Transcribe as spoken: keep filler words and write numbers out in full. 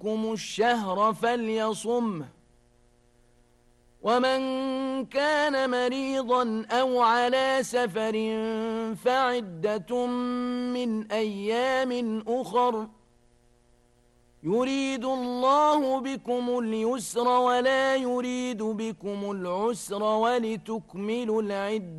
منكم الشهر فليصمه، ومن كان مريضا أو على سفر فعدة من أيام أخر، يريد الله بكم اليسر ولا يريد بكم العسر ولتكملوا العدة